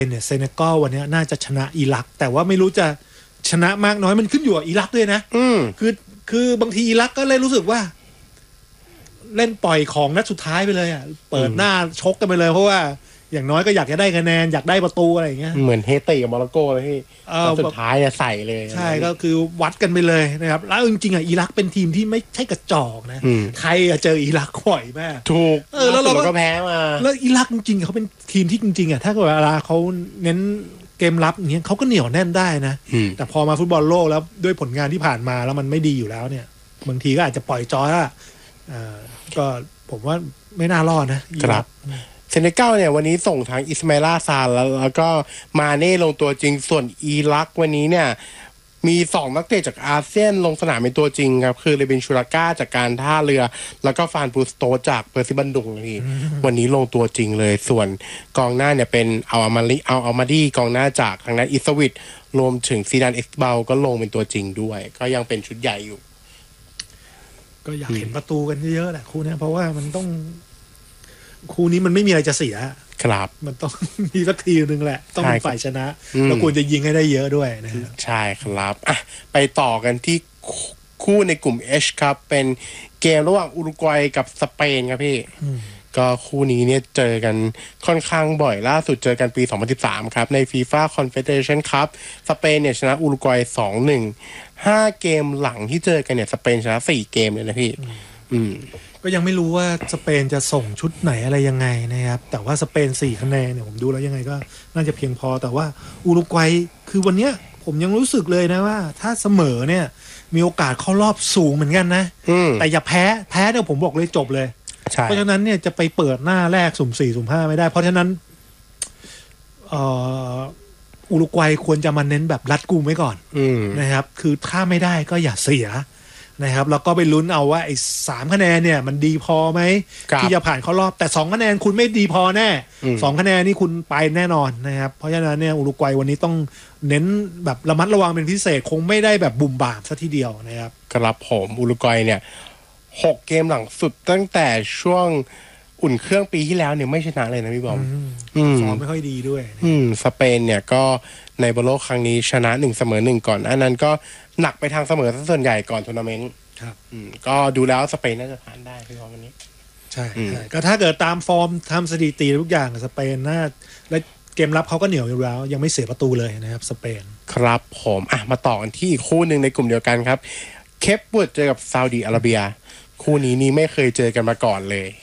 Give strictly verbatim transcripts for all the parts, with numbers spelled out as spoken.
เนี่ยเซเนกัลวันนี้น่าจะชนะอิรักแต่ว่าไม่รู้จะชนะมากน้อยมันขึ้นอยู่กับอิรักด้วยนะอืมคือคือบางทีอิรักก็เลยรู้สึกว่าเล่นปล่อยของนัดสุดท้ายไปเลยอ่ะเปิดหน้าชกกันไปเลยเพราะว่าอย่างน้อยก็อยากจะได้คะแนนอยากได้ประตูอะไรอย่างเงี้ยเหมือนเฮติกับโมร็อกโกเลยพี่สุดท้ายจะใส่เลยใช่ก็คือวัดกันไปเลยนะครับแล้วจริงๆอ่ะอิรักเป็นทีมที่ไม่ใช่กระจอกนะไทยเจออิรักบ่อยมากถูกเออแล้วเราก็แพ้มาแล้วอิรักจริงๆเขาเป็นทีมที่จริงๆอ่ะถ้าเวลาเขาเน้นเกมรับอย่างเงี้ยเขาก็เหนียวแน่นได้นะแต่พอมาฟุตบอลโลกแล้วด้วยผลงานที่ผ่านมาแล้วมันไม่ดีอยู่แล้วเนี่ยบางทีก็อาจจะปล่อยจอยอ่ะก็ผมว่าไม่น่ารอดนะครับเซเนกัลเนี่ยวันนี้ส่งทางอิสมาอิลาซาแล้วแล้วก็มาเน่ลงตัวจริงส่วนอิรักวันนี้เนี่ยมีสองนักเตะจากอาเซียนลงสนามเป็นตัวจริงครับคือเรเบนชูราก้าจากการท่าเรือแล้วก็ฟานบูสโตจากเปอร์ซิบันดุงนี่วันนี้ลงตัวจริงเลยส่วนกองหน้าเนี่ยเป็นเอาอามาลีเอาอามาดีกองหน้าจากทางนั้นอิสวิตรวมถึงซีดานเอ็กซ์เบลก็ลงเป็นตัวจริงด้วยก็ยังเป็นชุดใหญ่อยู่ก็อยากเห็นประตูกันเยอะๆแหละคู่นี้เพราะว่ามันต้องคู่นี้มันไม่มีอะไรจะเสียครับมันต้องมีสักทีนึงแหละต้องเป็นฝ่ายชนะแล้วควรจะยิงให้ได้เยอะด้วยนะใช่ครับอ่ะไปต่อกันที่คู่ในกลุ่ม H ครับเป็นเกมระหว่างอุรุกวัยกับสเปนครับพี่ก็คู่นี้เนี่ยเจอกันค่อนข้างบ่อยล่าสุดเจอกันปีสองพันสิบสามครับใน FIFA Confederation Cup สเปนเนี่ยชนะอุรุกวัย สองหนึ่ง ห้าเกมหลังที่เจอกันเนี่ยสเปนชนะสี่เกมเลยนะพี่อืมก็ยังไม่รู้ว่าสเปนจะส่งชุดไหนอะไรยังไงนะครับแต่ว่าสเปนสี่คะแนนเนี่ยผมดูแล้วยังไงก็น่าจะเพียงพอแต่ว่าอุรุกวัยคือวันเนี้ยผมยังรู้สึกเลยนะว่าถ้าเสมอเนี่ยมีโอกาสเข้ารอบสูงเหมือนกันนะแต่อย่าแพ้แพ้เนี่ยผมบอกเลยจบเลยเพราะฉะนั้นเนี่ยจะไปเปิดหน้าแรกสุ่มสี่สุ่มห้าไม่ได้เพราะฉะนั้นเอ่ออุรุกวัยควรจะมาเน้นแบบรัดกุมไว้ก่อนนะครับคือถ้าไม่ได้ก็อย่าเสียนะครับแล้วก็ไปลุ้นเอาว่าไอ้สามคะแนนเนี่ยมันดีพอไหมที่จะผ่านเข้ารอบแต่สองคะแนนคุณไม่ดีพอแน่สองคะแนนนี่คุณไปแน่นอนนะครับเพราะฉะนั้นเนี่ยอุรุกวัยวันนี้ต้องเน้นแบบระมัดระวังเป็นพิเศษคงไม่ได้แบบบุ่มบ่ามซะทีเดียวนะครับครับผมอุรุกวัยเนี่ยหกเกมหลังสุดตั้งแต่ช่วงอุ่นเครื่องปีที่แล้วเนี่ยไม่ชนะเลยนะพี่บอมฟอร์มไม่ค่อยดีด้วยอืมสเปนเนี่ยก็ในบอลโลกครั้งนี้ชนะหนึ่งเสมอหนึ่งก่อนอันนั้นก็หนักไปทางเสมอซะส่วนใหญ่ก่อนทัวร์นาเมนต์ครับอืมก็ดูแล้วสเปนน่าจะผ่านได้พี่บอมวันนี้ใช่ใช่ก็ถ้าเกิดตามฟอร์มทำสถิติทุกอย่างสเปนน่าและเกมรับเขาก็เหนียวอยู่แล้วยังไม่เสียประตูเลยนะครับสเปนครับผมอ่ะมาต่อกันที่อีกคู่หนึ่งในกลุ่มเดียวกันครับเคปเวิร์ดเจอกับซาอุดิอาระเบียคู่นี้นี่ไม่เคยเจอกันมาก่อนเลย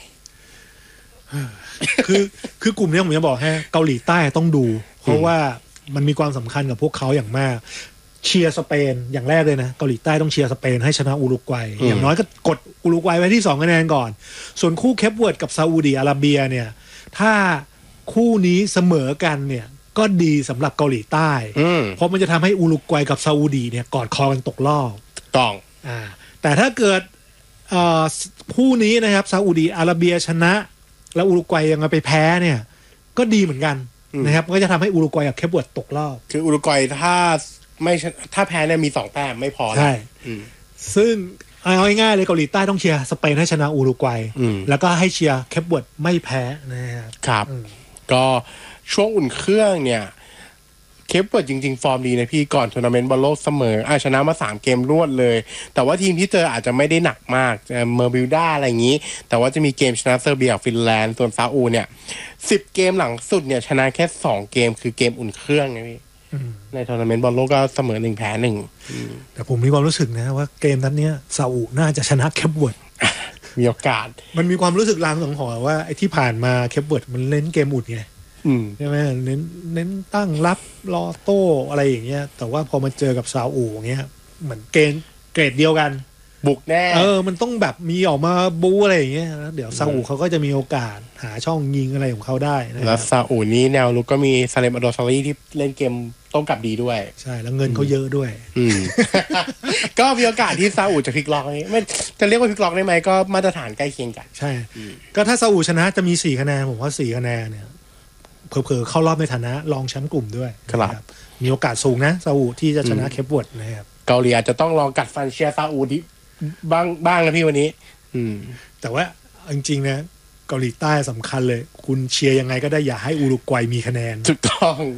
คือคือกลุ่มนี้ผมจะบอกให้เกาหลีใต้ต้องดูเพราะว่ามันมีความสำคัญกับพวกเขาอย่างมากเชียร์สเปนอย่างแรกเลยนะเกาหลีใต้ต้องเชียร์สเปนให้ชนะอุรุกวัยอย่างน้อยก็กดอุรุกวัยไว้ที่สองคะแนนก่อนส่วนคู่เคปเวิร์ดกับซาอุดิอาระเบียเนี่ยถ้าคู่นี้เสมอกันเนี่ยก็ดีสำหรับเกาหลีใต้เพราะมันจะทำให้อุรุกวัยกับซาอุดิเนี่ยกอดคอกันตกรอบต้องอ่าแต่ถ้าเกิดคู่นี้นะครับซาอุดิอาระเบียชนะแล้วอุรุกวัยยังไปแพ้เนี่ยก็ดีเหมือนกันนะครับก็จะทำให้อุรุกวัยกับเคปเวิร์ดตกรอบคืออุรุกวัยถ้าไม่ถ้าแพ้เนี่ยมีสองแต้มไม่พอใช่ซึ่งเอาง่ายๆเลยเกาหลีใต้ต้องเชียร์สเปนให้ชนะอุรุกวัยแล้วก็ให้เชียร์เคปเวิร์ดไม่แพ้นะครับครับก็ช่วงอุ่นเครื่องเนี่ยเคปเวิร์ดจริงๆฟอร์มดีนะพี่ก่อนทัวร์นาเมนต์บอลโลกเสมออ่ะชนะมาสามเกมรวดเลยแต่ว่าทีมที่เจออาจจะไม่ได้หนักมากเมอร์บิลดาอะไรอย่างนี้แต่ว่าจะมีเกมชนะเซอร์เบียฟินแลนด์ส่วนซาอุเนี่ยสิบเกมหลังสุดเนี่ยชนะแค่สองเกมคือเกมอุ่นเครื่องนะพี่ในทัวร์นาเมนต์บอลโลกก็เสมอหนึ่งแพ้หนึ่งแต่ผมมีความรู้สึกนะว่าเกมนั้นเนี้ยซาอุน่าจะชนะเคปเวิร์ดมีโอกาสมันมีความรู้สึกลางสังหรณ์ว่าไอ้ที่ผ่านมาเคปเวิร์ดมันเล่นเกมอุ่นไงใช่ไหมเน้นเน้นตั้งรับรอโต้อะไรอย่างเงี้ยแต่ว่าพอมาเจอกับซาอุอย่างเงี้ยเหมือนเกณฑ์เกรดเดียวกันบุกแน่เออมันต้องแบบมีออกมาบู๊อะไรอย่างเงี้ยแล้วเดี๋ยวซาอุเขาก็จะมีโอกาสหาช่องยิงอะไรของเขาได้นะแล้วซาอุนี้แนวลุกก็มีซาเลมอโดซารีที่เล่นเกมต้องกลับดีด้วยใช่แล้วเงินเขาเยอะด้วยก็มีโอกาสที่ซาอุจะพลิกล็อกนี้ไม่จะเรียกว่าพลิกล็อกได้ไหมก็มาตรฐานใกล้เคียงกันใช่ก็ถ้าซาอุชนะจะมีสี่คะแนนผมว่าสี่คะแนนเนี่ยเผลอๆเข้ารอบในฐานะรองแชมป์กลุ่มด้วยครับมีโอกาสสูงนะซาอุที่จะชนะเคปเวิร์ดนะครับเกาหลีอาจจะต้องลองกัดฟันเชียร์ซาอุดิบ้างบ้างนะพี่วันนี้อืมแต่ว่าจริงๆนะเกาหลีใต้สำคัญเลย คุณเชียร์ยังไงก็ได้อย่าให้อุรุกวัยมีคะแนนถูกต้อง